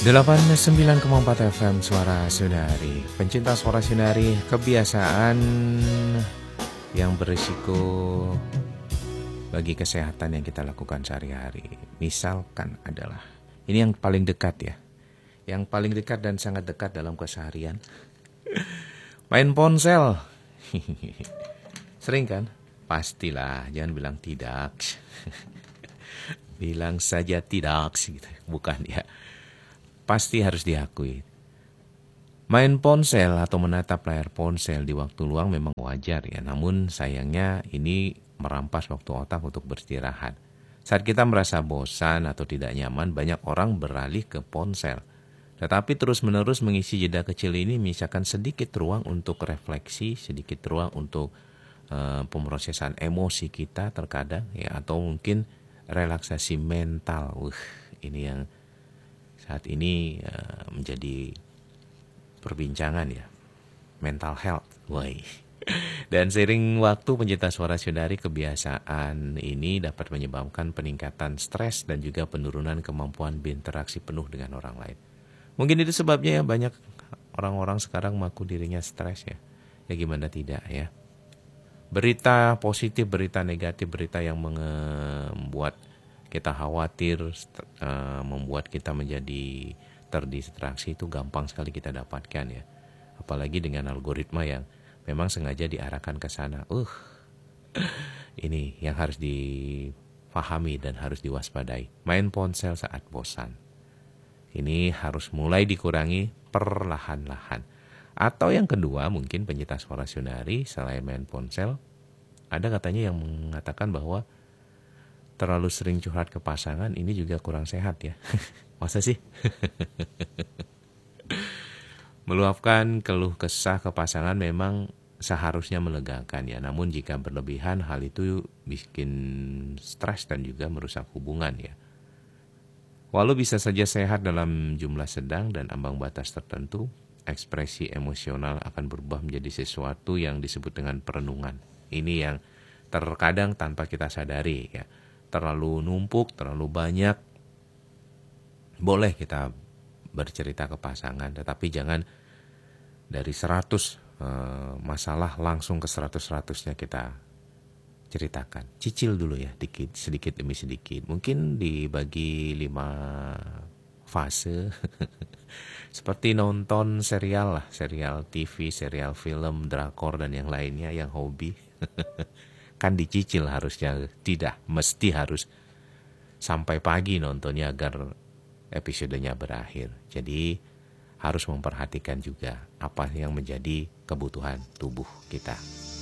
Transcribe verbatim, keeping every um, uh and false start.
delapan puluh sembilan koma empat F M Suara Sundari. Pencinta Suara Sundari, kebiasaan yang berisiko bagi kesehatan yang kita lakukan sehari-hari. Misalkan adalah, ini yang paling dekat ya, yang paling dekat dan sangat dekat dalam keseharian. Main ponsel. Sering kan? Pastilah, jangan bilang tidak. Bilang saja tidak gitu. Bukan ya. Pasti harus diakui. Main ponsel atau menatap layar ponsel di waktu luang memang wajar ya. Namun sayangnya ini merampas waktu otak untuk beristirahat. Saat kita merasa bosan atau tidak nyaman, banyak orang beralih ke ponsel. Tetapi terus-menerus mengisi jeda kecil ini misalkan sedikit ruang untuk refleksi, sedikit ruang untuk uh, pemrosesan emosi kita terkadang ya, atau mungkin relaksasi mental. Uh, ini yang saat ini uh, menjadi perbincangan ya, mental health. Woi. Dan seiring waktu pencinta Suara Sundari, kebiasaan ini dapat menyebabkan peningkatan stres dan juga penurunan kemampuan berinteraksi penuh dengan orang lain. Mungkin itu sebabnya ya banyak orang-orang sekarang mengaku dirinya stres ya. Ya gimana tidak ya. Berita positif, berita negatif, berita yang membuat kita khawatir, uh, membuat kita menjadi terdistraksi itu gampang sekali kita dapatkan ya. Apalagi dengan algoritma yang memang sengaja diarahkan ke sana. Uh, ini yang harus dipahami dan harus diwaspadai. Main ponsel saat bosan. Ini harus mulai dikurangi perlahan-lahan. Atau yang kedua, mungkin pencinta Suara Sundari selain main ponsel, ada katanya yang mengatakan bahwa terlalu sering curhat ke pasangan ini juga kurang sehat ya. Masa sih? Meluapkan keluh kesah ke pasangan memang seharusnya melegakan ya. Namun jika berlebihan, hal itu bikin stres dan juga merusak hubungan ya. Walau bisa saja sehat dalam jumlah sedang dan ambang batas tertentu, ekspresi emosional akan berubah menjadi sesuatu yang disebut dengan perenungan. Ini yang terkadang tanpa kita sadari ya. Terlalu numpuk, terlalu banyak. Boleh kita bercerita ke pasangan, tetapi jangan dari seratus uh, masalah langsung ke seratus-seratusnya kita ceritakan. Cicil dulu ya, dikit, sedikit demi sedikit. Mungkin dibagi lima fase. Seperti nonton serial lah, serial T V, serial film, drakor dan yang lainnya yang hobi. Kan dicicil harusnya, tidak mesti harus sampai pagi nontonnya agar episodenya berakhir. Jadi harus memperhatikan juga apa yang menjadi kebutuhan tubuh kita.